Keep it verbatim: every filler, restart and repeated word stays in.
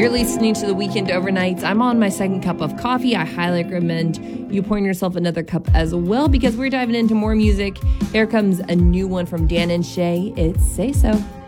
You're listening to the Weekend Overnights. I'm on my second cup of coffee. I highly recommend you pouring yourself another cup as well because we're diving into more music. Here comes a new one from Dan and Shay. It's Say So.